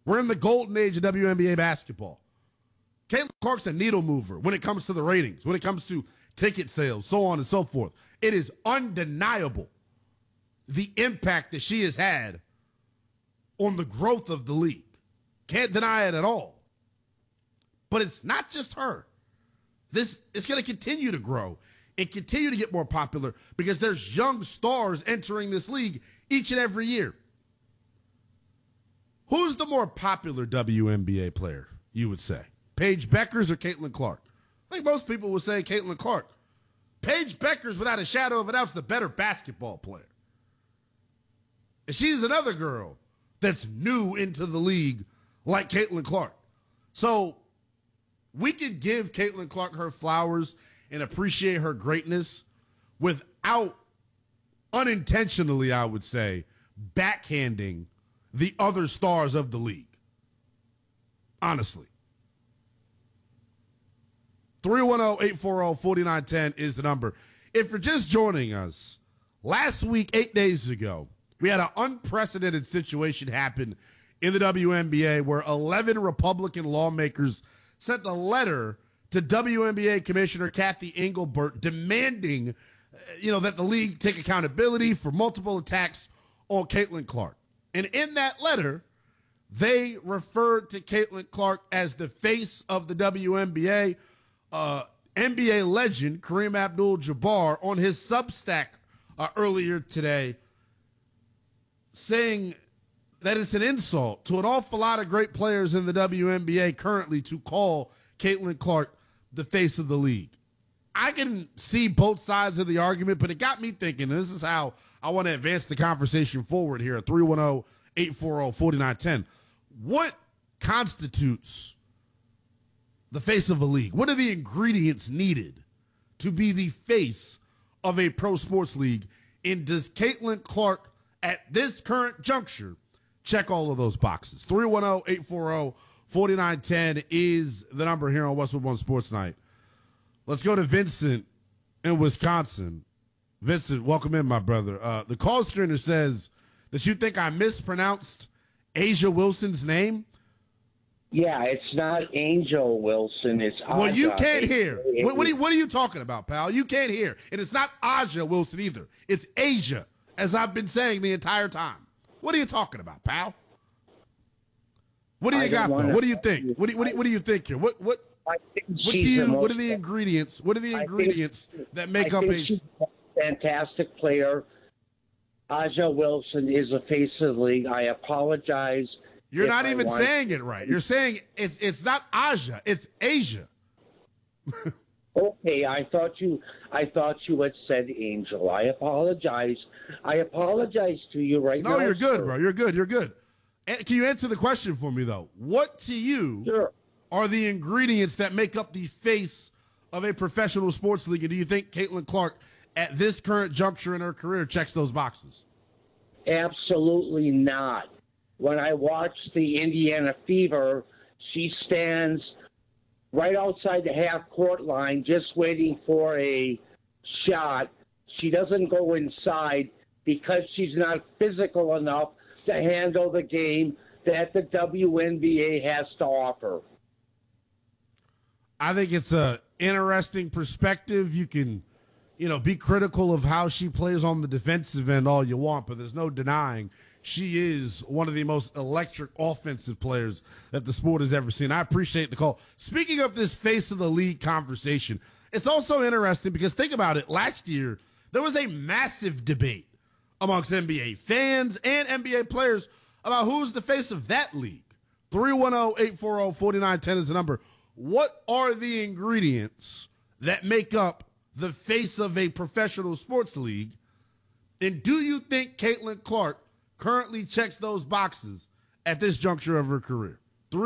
We're in the golden age of WNBA basketball. Caitlin Clark's a needle mover when it comes to the ratings, when it comes to ticket sales, so on and so forth. It is undeniable the impact that she has had on the growth of the league. Can't deny it at all. But it's not just her. This is going to continue to grow and continue to get more popular because there's young stars entering this league each and every year. Who's the more popular WNBA player, you would say? Paige Beckers or Caitlin Clark? I think most people would say Caitlin Clark. Paige Beckers, without a shadow of a doubt, is the better basketball player. And she's another girl that's new into the league like Caitlin Clark. So we can give Caitlin Clark her flowers and appreciate her greatness without unintentionally, I would say, backhanding the other stars of the league. Honestly. 310-840-4910 is the number. If you're just joining us, last week, 8 days ago, we had an unprecedented situation happen in the WNBA where 11 Republican lawmakers sent a letter to WNBA Commissioner Kathy Engelbert demanding, that the league take accountability for multiple attacks on Caitlin Clark. And in that letter, they referred to Caitlin Clark as the face of the WNBA. NBA legend Kareem Abdul-Jabbar on his Substack earlier today saying that it's an insult to an awful lot of great players in the WNBA currently to call Caitlin Clark the face of the league. I can see both sides of the argument, but it got me thinking, and this is how I want to advance the conversation forward here at 310-840-4910. What constitutes the face of a league? What are the ingredients needed to be the face of a pro sports league? And does Caitlin Clark, at this current juncture, check all of those boxes? 310-840-4910 is the number here on Westwood One Sports Night. Let's go to Vincent in Wisconsin. Vincent, welcome in, my brother. The call screener says that you think I mispronounced A'ja Wilson's name. Yeah, it's not Angel Wilson. It's A'ja. Well, you can't hear. What are you talking about, pal? You can't hear. And it's not A'ja Wilson either. It's A'ja, as I've been saying the entire time. What are you talking about, pal? What do you got, though? What do you think? What do you think here? What are the ingredients? What are the ingredients that make up a fantastic player? A'ja Wilson is the face of the league. I apologize. You're not even saying it right. You're saying it's not A'ja, it's A'ja. Okay, I thought you had said Angel. I apologize. I apologize to you right now. No, you're good, sir. bro. You're good. You're good. Can you answer the question for me, though? What to you are the ingredients that make up the face of a professional sports league? And do you think Caitlin Clark, at this current juncture in her career, checks those boxes? Absolutely not. When I watch the Indiana Fever, she stands right outside the half-court line just waiting for a shot. She doesn't go inside because she's not physical enough to handle the game that the WNBA has to offer. I think it's a interesting perspective. You can, be critical of how she plays on the defensive end all you want, but there's no denying she is one of the most electric offensive players that the sport has ever seen. I appreciate the call. Speaking of this face of the league conversation, it's also interesting because think about it. Last year, there was a massive debate amongst NBA fans and NBA players about who's the face of that league. 310-840-4910 is the number. What are the ingredients that make up the face of a professional sports league? And do you think Caitlin Clark currently checks those boxes at this juncture of her career?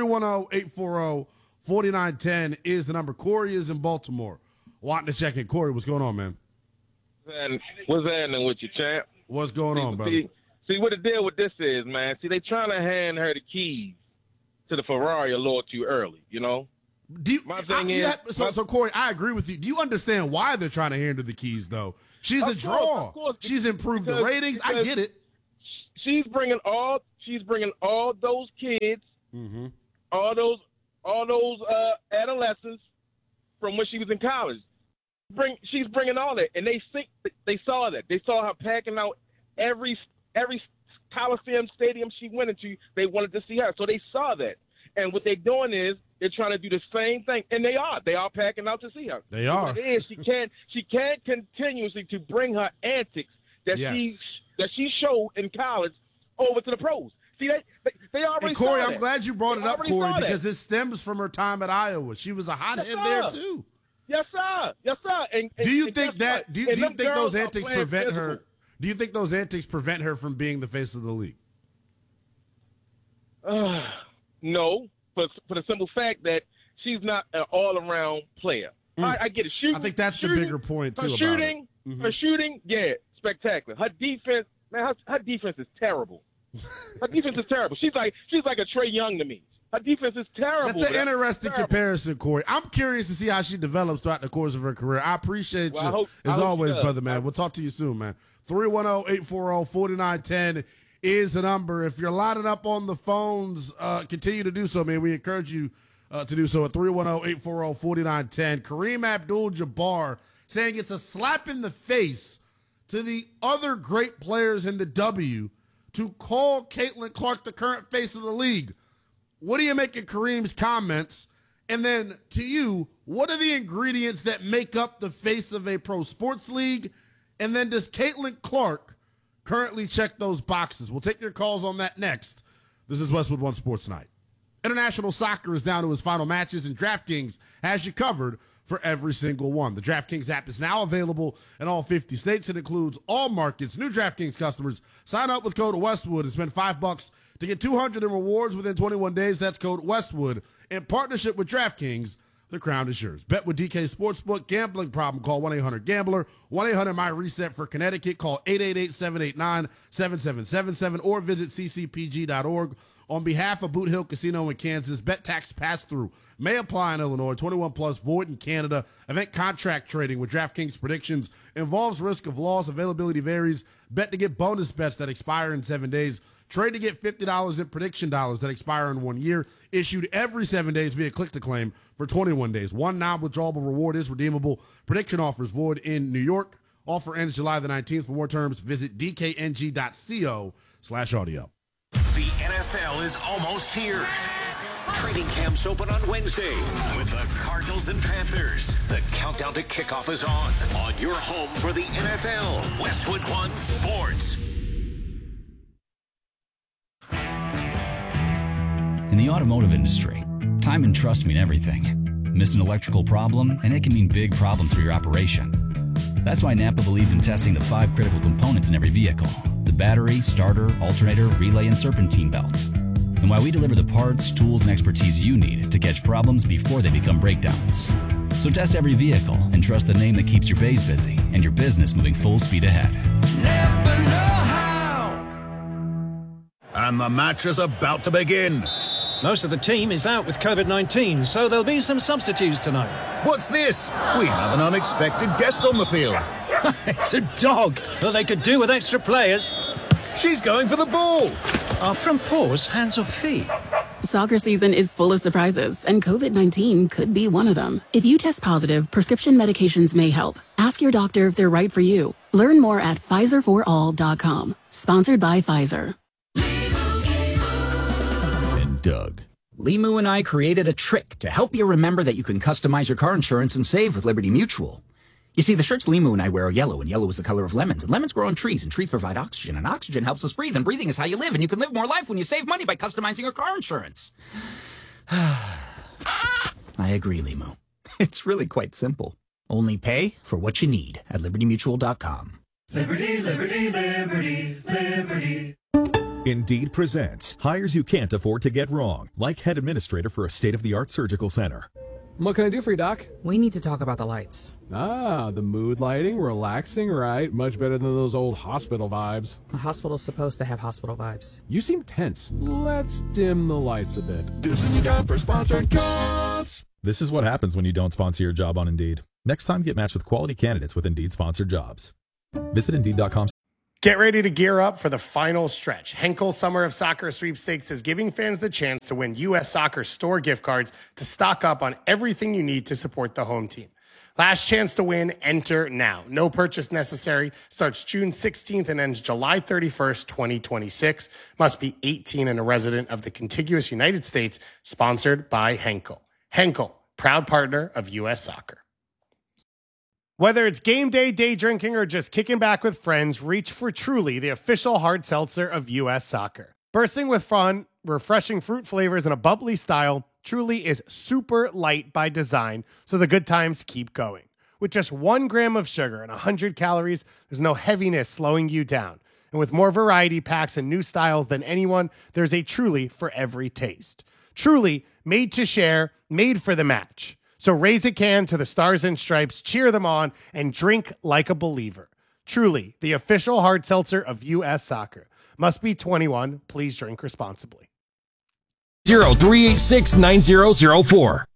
310-840-4910 is the number. Corey is in Baltimore wanting to check in. Corey, what's going on, man? What's happening with you, champ? What's going on, brother? See what the deal with this is, man. See, they trying to hand her the keys to the Ferrari a little too early, My thing is... So, Corey, I agree with you. Do you understand why they're trying to hand her the keys, though? She's a draw. She's improved the ratings. I get it. She's bringing all those kids Mm-hmm. All those adolescents from when she was in college. She's bringing all that, and they saw that. They saw her packing out every Coliseum stadium she went into. They wanted to see her, so they saw that. And what they're doing is they're trying to do the same thing, and they are packing out to see her. They are. What it is, she can't continuously to bring her antics that she showed in college over to the pros. See, they already and Corey, saw that. I'm glad you brought it up, Corey, because it stems from her time at Iowa. She was a hothead there too. Yes, sir. Yes, sir. And do you think that? Do you think those antics prevent physical. her? Do you think those antics prevent her from being the face of the league? No, for the simple fact that she's not an all-around player. I get it. Shooting, I think that's the bigger point too. Her shooting, yeah, spectacular. Her defense, man, her defense is terrible. Her defense is terrible. She's like a Trae Young to me. Her defense is terrible. That's an interesting comparison, Corey. I'm curious to see how she develops throughout the course of her career. I appreciate you, as always, brother, man. We'll talk to you soon, man. 310-840-4910 is the number. If you're lining up on the phones, continue to do so, man. We encourage you to do so at 310-840-4910. Kareem Abdul-Jabbar saying it's a slap in the face to the other great players in the W to call Caitlin Clark the current face of the league. What do you make of Kareem's comments? And then to you, what are the ingredients that make up the face of a pro sports league? And then does Caitlin Clark currently check those boxes? We'll take your calls on that next. This is Westwood One Sports Night. International soccer is down to its final matches, and DraftKings has you covered for every single one. The DraftKings app is now available in all 50 states. It includes all markets. New DraftKings customers sign up with code Westwood and spend $5 to get $200 in rewards within 21 days. That's code Westwood. In partnership with DraftKings, the crown is yours. Bet with DK Sportsbook. Gambling problem, call 1-800-GAMBLER. 1-800-MY-RESET for Connecticut. Call 888-789-7777 or visit ccpg.org. On behalf of Boot Hill Casino in Kansas, bet tax pass-through may apply in Illinois. 21 plus, void in Canada. Event contract trading with DraftKings predictions involves risk of loss. Availability varies. Bet to get bonus bets that expire in 7 days. Trade to get $50 in prediction dollars that expire in 1 year. Issued every 7 days via click-to-claim for 21 days. One non-withdrawable reward is redeemable. Prediction offers void in New York. Offer ends July the 19th. For more terms, visit dkng.co/audio. The NFL is almost here. Training camps open on Wednesday with the Cardinals and Panthers. The countdown to kickoff is on your home for the NFL, Westwood One Sports. In the automotive industry, time and trust mean everything. Miss an electrical problem, and it can mean big problems for your operation. That's why Napa believes in testing the 5 critical components in every vehicle: the battery, starter, alternator, relay, and serpentine belt. And why we deliver the parts, tools, and expertise you need to catch problems before they become breakdowns. So test every vehicle and trust the name that keeps your bays busy and your business moving full speed ahead. Napa know-how. And the match is about to begin. Most of the team is out with COVID-19, so there'll be some substitutes tonight. What's this? We have an unexpected guest on the field. It's a dog. Well, they could do with extra players. She's going for the ball. Are front paws hands or feet? Soccer season is full of surprises, and COVID-19 could be one of them. If you test positive, prescription medications may help. Ask your doctor if they're right for you. Learn more at PfizerForAll.com. Sponsored by Pfizer. Doug. Limu and I created a trick to help you remember that you can customize your car insurance and save with Liberty Mutual. You see, the shirts Limu and I wear are yellow, and yellow is the color of lemons, and lemons grow on trees, and trees provide oxygen, and oxygen helps us breathe, and breathing is how you live, and you can live more life when you save money by customizing your car insurance. I agree, Limu. It's really quite simple. Only pay for what you need at libertymutual.com. Liberty, liberty, liberty, liberty. Indeed presents hires you can't afford to get wrong, like head administrator for a state-of-the-art surgical center. What can I do for you, Doc? We need to talk about the lights. Ah, the mood lighting, relaxing, right? Much better than those old hospital vibes. A hospital's supposed to have hospital vibes. You seem tense. Let's dim the lights a bit. This is your job for sponsored jobs. This is what happens when you don't sponsor your job on Indeed. Next time, get matched with quality candidates with Indeed sponsored jobs. Visit Indeed.com. Get ready to gear up for the final stretch. Henkel Summer of Soccer Sweepstakes is giving fans the chance to win U.S. Soccer store gift cards to stock up on everything you need to support the home team. Last chance to win, enter now. No purchase necessary. Starts June 16th and ends July 31st, 2026. Must be 18 and a resident of the contiguous United States. Sponsored by Henkel. Henkel, proud partner of U.S. Soccer. Whether it's game day, day drinking, or just kicking back with friends, reach for Truly, the official hard seltzer of U.S. Soccer. Bursting with fun, refreshing fruit flavors, and a bubbly style, Truly is super light by design, so the good times keep going. With just 1 gram of sugar and 100 calories, there's no heaviness slowing you down. And with more variety packs and new styles than anyone, there's a Truly for every taste. Truly, made to share, made for the match. So raise a can to the Stars and Stripes, cheer them on, and drink like a believer. Truly, the official hard seltzer of U.S. Soccer. Must be 21. Please drink responsibly. 0386-9004.